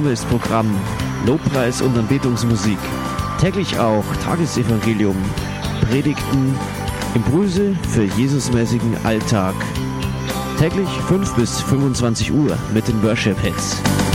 ist Programm, Lobpreis und Anbetungsmusik. Täglich auch Tagesevangelium, Predigten, Impulse für Jesusmäßigen Alltag. Täglich 5 bis 25 Uhr mit den Worship Hits.